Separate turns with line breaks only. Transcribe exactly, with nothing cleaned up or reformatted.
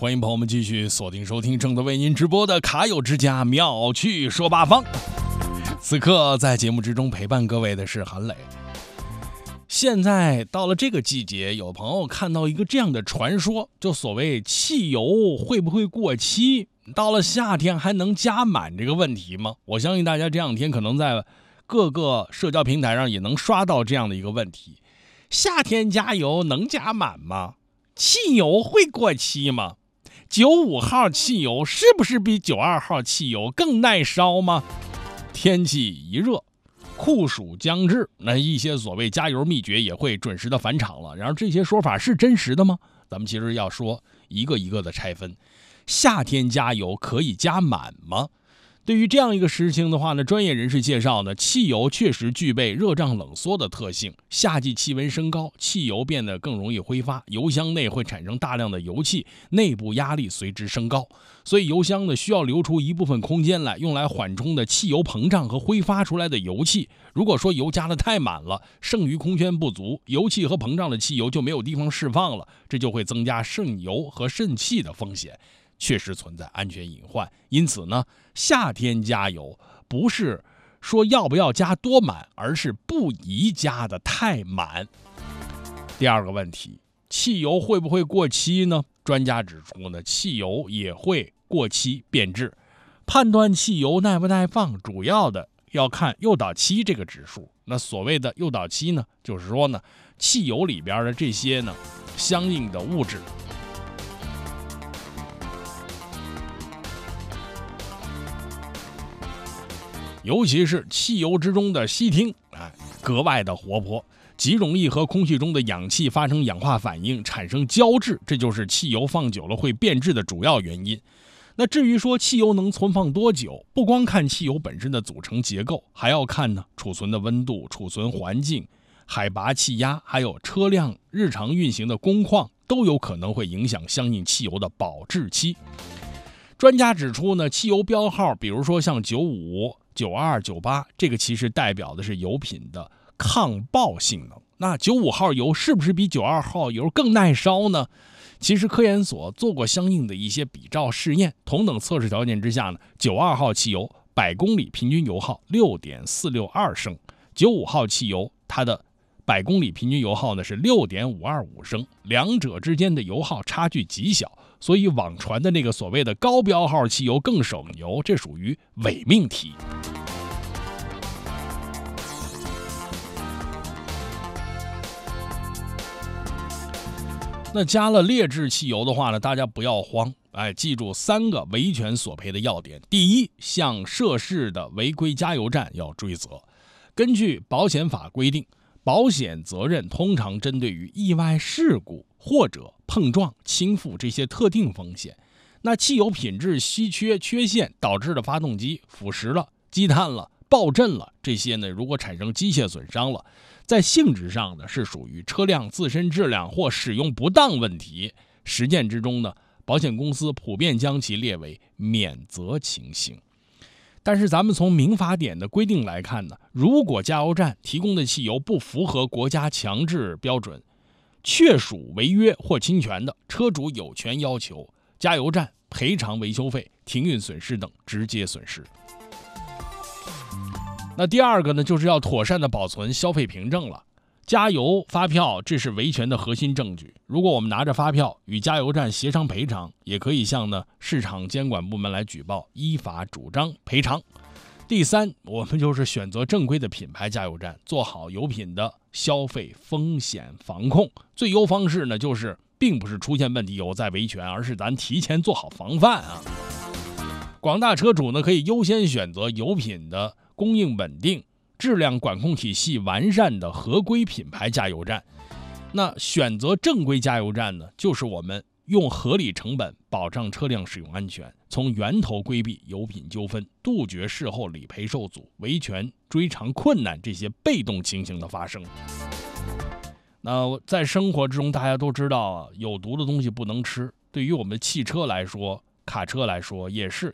欢迎朋友们继续锁定收听正在为您直播的卡友之家妙趣说八方。此刻在节目之中陪伴各位的是韩磊。现在到了这个季节，有朋友看到一个这样的传说，就所谓汽油会不会过期，到了夏天还能加满这个问题吗？我相信大家这两天可能在各个社交平台上也能刷到这样的一个问题：夏天加油能加满吗？汽油会过期吗？九五号汽油是不是比九二号汽油更耐烧吗？天气一热，酷暑将至，那一些所谓加油秘诀也会准时的返场了。然而这些说法是真实的吗？咱们其实要说一个一个的拆分。夏天加油可以加满吗？对于这样一个事情的话呢，专业人士介绍呢，汽油确实具备热胀冷缩的特性。夏季气温升高，汽油变得更容易挥发，油箱内会产生大量的油气，内部压力随之升高，所以油箱呢需要留出一部分空间来，用来缓冲的汽油膨胀和挥发出来的油气。如果说油加的太满了，剩余空间不足，油气和膨胀的汽油就没有地方释放了，这就会增加渗油和渗气的风险。确实存在安全隐患，因此呢，夏天加油不是说要不要加多满，而是不宜加的太满。第二个问题，汽油会不会过期呢？专家指出呢，汽油也会过期变质。判断汽油耐不耐放，主要的要看诱导期这个指数。那所谓的诱导期呢，就是说呢，汽油里边的这些呢相应的物质。尤其是汽油之中的烯烃，哎，格外的活泼，极容易和空气中的氧气发生氧化反应，产生胶质，这就是汽油放久了会变质的主要原因。那至于说汽油能存放多久，不光看汽油本身的组成结构，还要看呢储存的温度、储存环境、海拔、气压，还有车辆日常运行的工况，都有可能会影响相应汽油的保质期。专家指出呢，汽油标号，比如说像九五、九二、九八，这个其实代表的是油品的抗爆性能。那九五号油是不是比九二号油更耐烧呢？其实科研所做过相应的一些比照试验，同等测试条件之下呢，九二号汽油百公里平均油耗 六点四六二升，九五号汽油它的百公里平均油耗呢是 六点五二五升，两者之间的油耗差距极小，所以网传的那个所谓的高标号汽油更省油，这属于伪命题。那加了劣质汽油的话呢，大家不要慌，哎，记住三个维权索赔的要点。第一，向涉事的违规加油站要追责。根据保险法规定，保险责任通常针对于意外事故或者碰撞、倾覆这些特定风险。那汽油品质稀缺、缺陷导致的发动机腐蚀了、积碳了、爆震了，这些呢，如果产生机械损伤了，在性质上呢是属于车辆自身质量或使用不当问题。实践之中呢，保险公司普遍将其列为免责情形。但是咱们从民法典的规定来看呢，如果加油站提供的汽油不符合国家强制标准，确属违约或侵权的，车主有权要求加油站赔偿维修费、停运损失等直接损失。那第二个呢，就是要妥善的保存消费凭证了。加油发票，这是维权的核心证据。如果我们拿着发票与加油站协商赔偿，也可以向呢市场监管部门来举报，依法主张赔偿。第三，我们就是选择正规的品牌加油站，做好油品的消费风险防控。最优方式呢，就是并不是出现问题有再维权，而是咱提前做好防范啊。广大车主呢，可以优先选择油品的供应稳定、质量管控体系完善的合规品牌加油站。那选择正规加油站呢，就是我们用合理成本保障车辆使用安全，从源头规避油品纠纷，杜绝事后理赔受阻、维权追偿困难这些被动情形的发生。那在生活之中，大家都知道啊，有毒的东西不能吃。对于我们汽车来说，卡车来说也是